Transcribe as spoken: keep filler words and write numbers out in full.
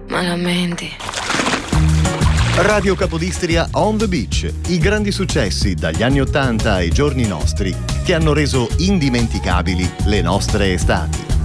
Malamente. Radio Capodistria On the Beach, i grandi successi dagli anni ottanta ai giorni nostri che hanno reso indimenticabili le nostre estati.